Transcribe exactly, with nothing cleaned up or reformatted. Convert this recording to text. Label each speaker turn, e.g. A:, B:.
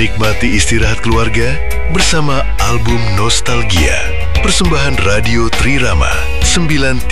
A: Nikmati istirahat keluarga bersama album Nostalgia. Persembahan Radio Trirama sembilan